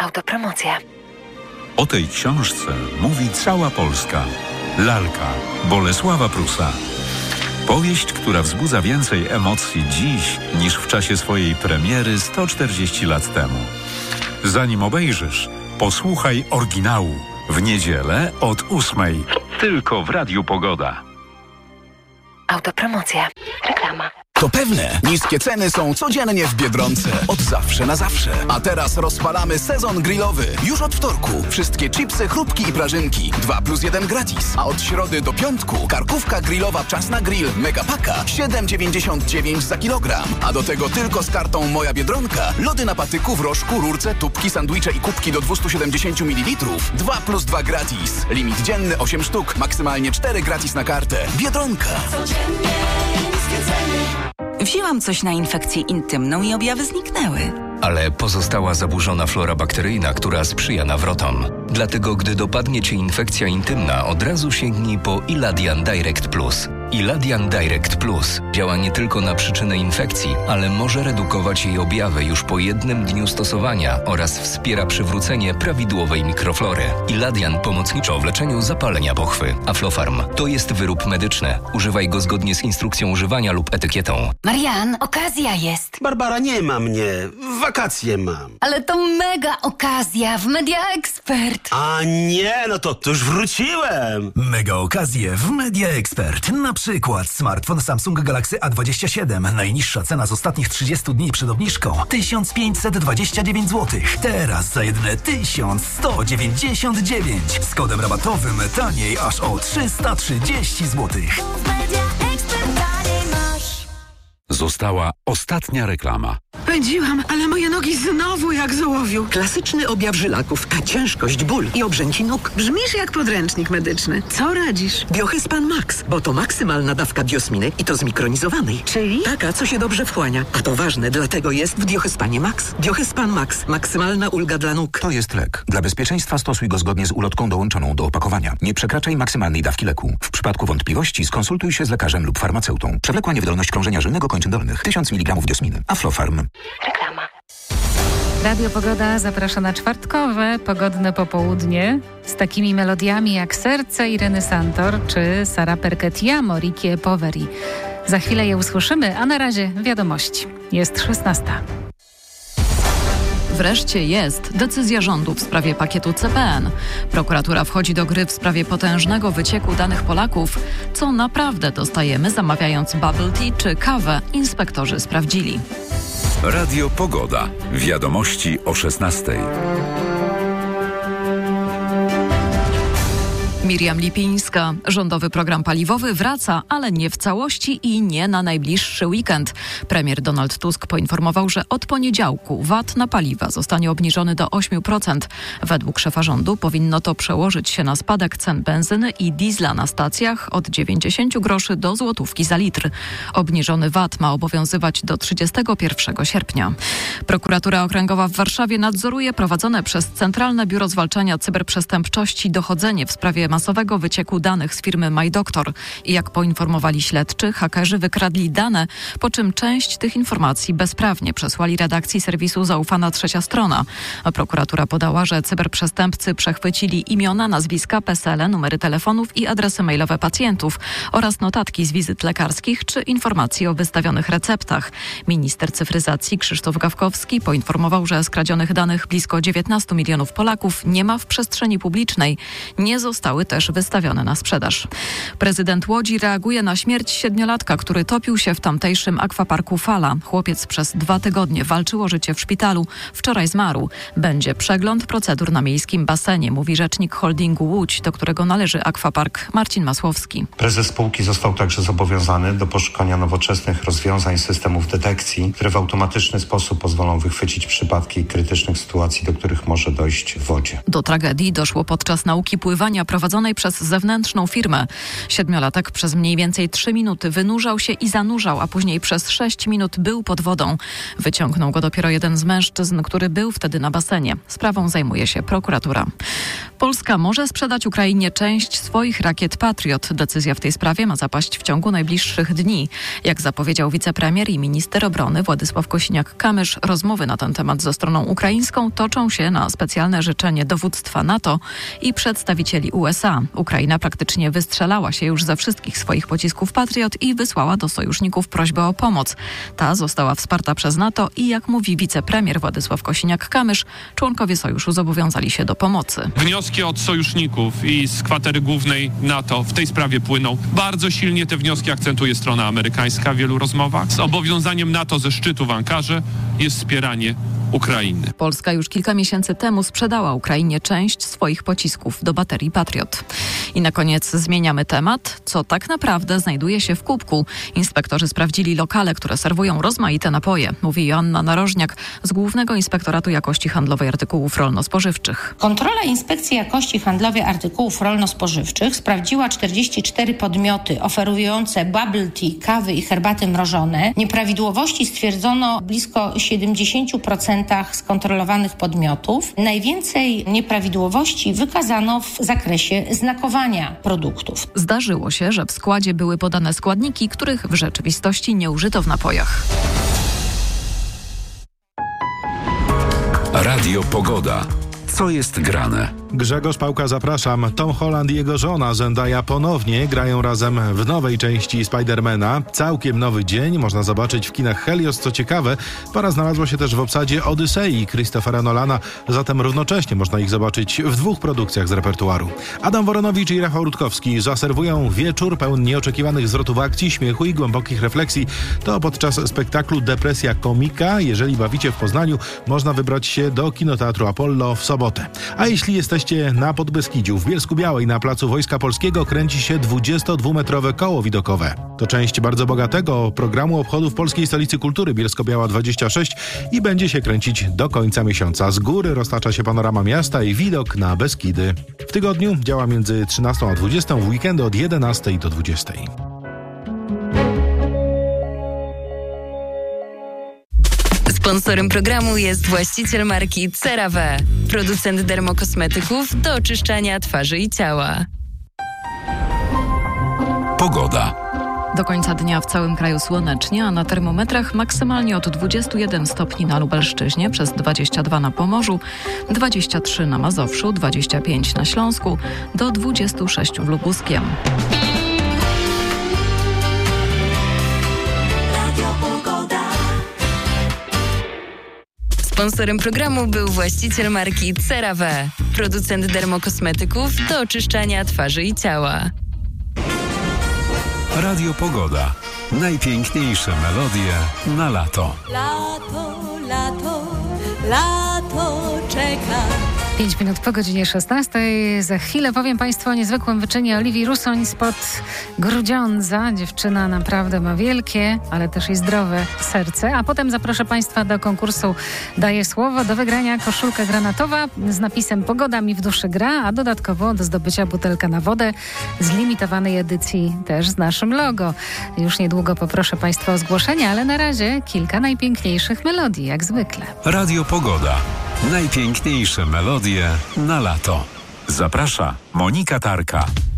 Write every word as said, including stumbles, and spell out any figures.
Autopromocja. O tej książce mówi cała Polska. Lalka Bolesława Prusa. Powieść, która wzbudza więcej emocji dziś niż w czasie swojej premiery sto czterdzieści lat temu. Zanim obejrzysz, posłuchaj oryginału w niedzielę od ósmej. Tylko w Radiu Pogoda. Autopromocja. Reklama. To pewne, niskie ceny są codziennie w Biedronce. Od zawsze na zawsze. A teraz rozpalamy sezon grillowy. Już od wtorku. Wszystkie chipsy, chrupki i prażynki. dwa plus jeden gratis. A od środy do piątku karkówka grillowa Czas na Grill Megapaka siedem dziewięćdziesiąt dziewięć za kilogram. A do tego tylko z kartą Moja Biedronka. Lody na patyku, w rożku, rurce, tubki, sandwicze i kubki do dwieście siedemdziesiąt mililitrów. dwa plus dwa gratis. Limit dzienny osiem sztuk. Maksymalnie cztery gratis na kartę. Biedronka. Codziennie niskie ceny. Wzięłam coś na infekcję intymną i objawy zniknęły. Ale pozostała zaburzona flora bakteryjna, która sprzyja nawrotom. Dlatego, gdy dopadnie Cię infekcja intymna, od razu sięgnij po Iladian Direct Plus. Iladian Direct Plus działa nie tylko na przyczynę infekcji, ale może redukować jej objawy już po jednym dniu stosowania oraz wspiera przywrócenie prawidłowej mikroflory. Iladian pomocniczo w leczeniu zapalenia pochwy. Aflofarm to jest wyrób medyczny. Używaj go zgodnie z instrukcją używania lub etykietą. Marian, okazja jest. Barbara, nie ma mnie. Wakacje mam. Ale to mega okazja w Media Expert. A nie, no to, to już wróciłem. Mega okazje w Media Expert. Na przykład smartfon Samsung Galaxy A dwadzieścia siedem. Najniższa cena z ostatnich trzydziestu dni przed obniżką tysiąc pięćset dwadzieścia dziewięć złotych. Teraz za jedyne tysiąc sto dziewięćdziesiąt dziewięć. Z kodem rabatowym taniej aż o trzysta trzydzieści złotych. Została ostatnia reklama. Pędziłam, ale moje nogi znowu jak z ołowiu. Klasyczny objaw żylaków, a ciężkość, ból i obrzęki nóg. Brzmisz jak podręcznik medyczny. Co radzisz? Biohyspan Max, bo to maksymalna dawka diosminy i to zmikronizowanej. Czyli? Taka, co się dobrze wchłania. A to ważne, dlatego jest w Biohyspanie Max. Biohyspan Max. Maksymalna ulga dla nóg. To jest lek. Dla bezpieczeństwa stosuj go zgodnie z ulotką dołączoną do opakowania. Nie przekraczaj maksymalnej dawki leku. W przypadku wątpliwości skonsultuj się z lekarzem lub farmaceutą. Przewlekła niewydolność krążenia żylnego kończyn dolnych. tysiąc miligramów diosminy. Aflofarm. Reklama. Radio Pogoda zaprasza na czwartkowe, pogodne popołudnie z takimi melodiami jak Serce Ireny Santor czy Sara Perchettiamo, Rikie Poveri. Za chwilę je usłyszymy, a na razie wiadomości. Jest szesnasta. Wreszcie jest decyzja rządu w sprawie pakietu C P N. Prokuratura wchodzi do gry w sprawie potężnego wycieku danych Polaków. Co naprawdę dostajemy, zamawiając bubble tea czy kawę, inspektorzy sprawdzili. Radio Pogoda. Wiadomości o szesnastej. Miriam Lipińska. Rządowy program paliwowy wraca, ale nie w całości i nie na najbliższy weekend. Premier Donald Tusk poinformował, że od poniedziałku V A T na paliwa zostanie obniżony do ośmiu procent. Według szefa rządu powinno to przełożyć się na spadek cen benzyny i diesla na stacjach od dziewięćdziesięciu groszy do złotówki za litr. Obniżony V A T ma obowiązywać do trzydziestego pierwszego sierpnia. Prokuratura Okręgowa w Warszawie nadzoruje prowadzone przez Centralne Biuro Zwalczania Cyberprzestępczości dochodzenie w sprawie masowego wycieku danych z firmy MyDoktor. I jak poinformowali śledczy, hakerzy wykradli dane, po czym część tych informacji bezprawnie przesłali redakcji serwisu Zaufana Trzecia Strona. A prokuratura podała, że cyberprzestępcy przechwycili imiona, nazwiska, P E S E L e, numery telefonów i adresy mailowe pacjentów oraz notatki z wizyt lekarskich czy informacje o wystawionych receptach. Minister cyfryzacji Krzysztof Gawkowski poinformował, że skradzionych danych blisko dziewiętnastu milionów Polaków nie ma w przestrzeni publicznej. Nie zostały też wystawione na sprzedaż. Prezydent Łodzi reaguje na śmierć siedmiolatka, który topił się w tamtejszym akwaparku Fala. Chłopiec przez dwa tygodnie walczył o życie w szpitalu. Wczoraj zmarł. Będzie przegląd procedur na miejskim basenie, mówi rzecznik holdingu Łódź, do którego należy akwapark, Marcin Masłowski. Prezes spółki został także zobowiązany do poszukania nowoczesnych rozwiązań systemów detekcji, które w automatyczny sposób pozwolą wychwycić przypadki krytycznych sytuacji, do których może dojść w wodzie. Do tragedii doszło podczas nauki pływania prowadzonej prowadzonej przez zewnętrzną firmę. Siedmiolatek przez mniej więcej trzy minuty wynurzał się i zanurzał, a później przez sześć minut był pod wodą. Wyciągnął go dopiero jeden z mężczyzn, który był wtedy na basenie. Sprawą zajmuje się prokuratura. Polska może sprzedać Ukrainie część swoich rakiet Patriot. Decyzja w tej sprawie ma zapaść w ciągu najbliższych dni. Jak zapowiedział wicepremier i minister obrony Władysław Kosiniak-Kamysz, rozmowy na ten temat ze stroną ukraińską toczą się na specjalne życzenie dowództwa NATO i przedstawicieli U S A. Ukraina praktycznie wystrzelała się już ze wszystkich swoich pocisków Patriot i wysłała do sojuszników prośbę o pomoc. Ta została wsparta przez NATO i, jak mówi wicepremier Władysław Kosiniak-Kamysz, członkowie sojuszu zobowiązali się do pomocy. Wnioski od sojuszników i z kwatery głównej NATO w tej sprawie płyną. Bardzo silnie te wnioski akcentuje strona amerykańska w wielu rozmowach. Z obowiązaniem NATO ze szczytu w Ankarze jest wspieranie Ukrainy. Polska już kilka miesięcy temu sprzedała Ukrainie część swoich pocisków do baterii Patriot. I na koniec zmieniamy temat. Co tak naprawdę znajduje się w kubku? Inspektorzy sprawdzili lokale, które serwują rozmaite napoje, mówi Joanna Narożniak z Głównego Inspektoratu Jakości Handlowej Artykułów Rolno-Spożywczych. Kontrola Inspekcji Jakości Handlowej Artykułów Rolno-Spożywczych sprawdziła czterdzieści cztery podmioty oferujące bubble tea, kawy i herbaty mrożone. Nieprawidłowości stwierdzono blisko siedemdziesiąt procent skontrolowanych podmiotów. Najwięcej nieprawidłowości wykazano w zakresie znakowania produktów. Zdarzyło się, że w składzie były podane składniki, których w rzeczywistości nie użyto w napojach. Radio Pogoda. Co jest grane? Grzegorz Pałka, zapraszam. Tom Holland i jego żona Zendaya ponownie grają razem w nowej części Spidermana. Całkiem nowy dzień, można zobaczyć w kinach Helios. Co ciekawe, para znalazła się też w obsadzie Odysei Christophera Nolana, zatem równocześnie można ich zobaczyć w dwóch produkcjach z repertuaru. Adam Woronowicz i Rafał Rutkowski zaserwują wieczór pełen nieoczekiwanych zwrotów akcji, śmiechu i głębokich refleksji. To podczas spektaklu Depresja Komika. Jeżeli bawicie w Poznaniu, można wybrać się do Kinoteatru Apollo w sobotę. A jeśli jesteście na Podbeskidziu, w Bielsku-Białej na placu Wojska Polskiego kręci się dwudziestodwumetrowe koło widokowe. To część bardzo bogatego programu obchodów Polskiej Stolicy Kultury Bielsko-Biała dwadzieścia sześć i będzie się kręcić do końca miesiąca. Z góry roztacza się panorama miasta i widok na Beskidy. W tygodniu działa między trzynastą a dwudziestą, w weekendy od jedenastej do dwudziestej. Sponsorem programu jest właściciel marki CeraVe, producent dermokosmetyków do oczyszczania twarzy i ciała. Pogoda. Do końca dnia w całym kraju słonecznie, a na termometrach maksymalnie od dwudziestu jeden stopni na Lubelszczyźnie, przez dwadzieścia dwa na Pomorzu, dwadzieścia trzy na Mazowszu, dwadzieścia pięć na Śląsku, do dwudziestu sześciu w Lubuskiem. Sponsorem programu był właściciel marki CeraVe, producent dermokosmetyków do oczyszczania twarzy i ciała. Radio Pogoda. Najpiękniejsze melodie na lato. Lato, lato, lato czeka. pięć minut po godzinie szesnastej. Za chwilę powiem Państwu o niezwykłym wyczynie Oliwii Rusoń spod Grudziądza. Dziewczyna naprawdę ma wielkie, ale też i zdrowe serce. A potem zaproszę Państwa do konkursu Daję Słowo. Do wygrania koszulka granatowa z napisem Pogoda mi w duszy gra, a dodatkowo do zdobycia butelka na wodę z limitowanej edycji też z naszym logo. Już niedługo poproszę Państwa o zgłoszenie, ale na razie kilka najpiękniejszych melodii, jak zwykle. Radio Pogoda. Najpiękniejsze melodie na lato. Zaprasza Monika Tarka.